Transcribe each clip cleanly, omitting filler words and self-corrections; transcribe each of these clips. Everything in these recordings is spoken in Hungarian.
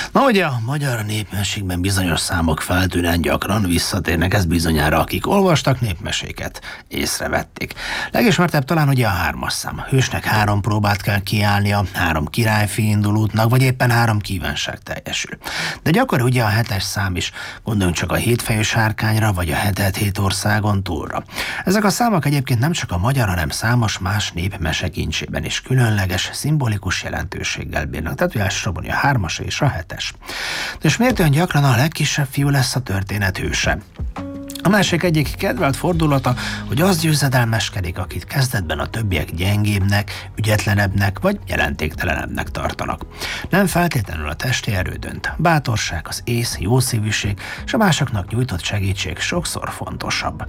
Na ugye a magyar népmesékben bizonyos számok feltűnően gyakran visszatérnek, ez bizonyára akik olvastak népmeséket észrevették. Legismertebb talán ugye a 3-as szám. A hősnek 3 próbát kell kiállnia, 3 királyfi indul útnak, vagy éppen 3 kívánság teljesül. De gyakori ugye a 7-es szám is, gondoljunk csak a 7 fejű sárkányra, vagy a 7 országon túlra. Ezek a számok egyébként nem csak a magyar, hanem számos más népmese kincsében is különleges, szimbolikus jelentőséggel bírnak. Tehát elsősorban a 3-as és a 7-es. De és miért olyan gyakran a legkisebb fiú lesz a történet hőse? A másik egyik kedvelt fordulata, hogy az győzedelmeskedik, akit kezdetben a többiek gyengébbnek, ügyetlenebbnek vagy jelentéktelenebbnek tartanak. Nem feltétlenül a testi erő dönt. Bátorság, az ész, jószívűség és a másoknak nyújtott segítség sokszor fontosabb.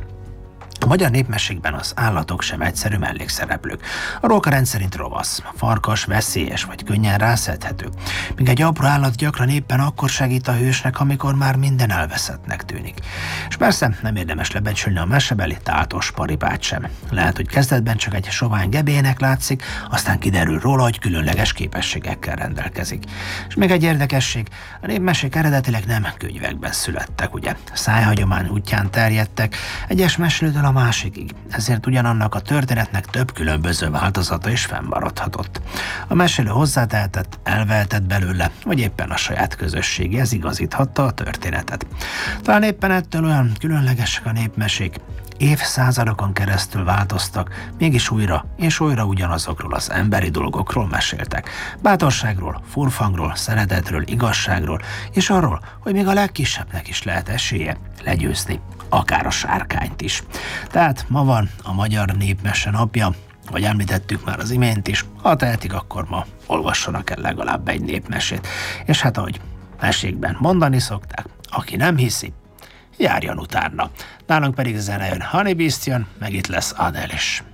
A magyar népmesékben az állatok sem egyszerű mellékszereplők. A róka rendszerint rovasz, a farkas veszélyes vagy könnyen rászedhető, míg egy apró állat gyakran éppen akkor segít a hősnek, amikor már minden elveszettnek tűnik. És persze nem érdemes lebecsülni a mesebeli tátos paripát sem. Lehet, hogy kezdetben csak egy sovány gebélynek látszik, aztán kiderül róla, hogy különleges képességekkel rendelkezik. És még egy érdekesség, a népmesék eredetileg nem könyvekben születtek, ugye? Szájhagyomány útján terjedtek, egyes mesélőtől a másikig, ezért ugyanannak a történetnek több különböző változata is fennmaradhatott. A mesélő hozzátehetett, elvehetett belőle, vagy éppen a saját közösségéhez igazíthatta a történetet. Talán éppen ettől olyan különlegesek a népmesék, évszázadokon keresztül változtak, mégis újra és újra ugyanazokról az emberi dolgokról meséltek. Bátorságról, furfangról, szeretetről, igazságról, és arról, hogy még a legkisebbnek is lehet esélye legyőzni akár a sárkányt is. Tehát ma van a magyar népmese napja, vagy említettük már az imént is, ha tehetik, akkor ma olvassanak el legalább egy népmesét. És hát ahogy mesékben mondani szokták, aki nem hiszi, járjon utána. Nálunk pedig zene jön, Honey Beast jön, meg itt lesz Adele is.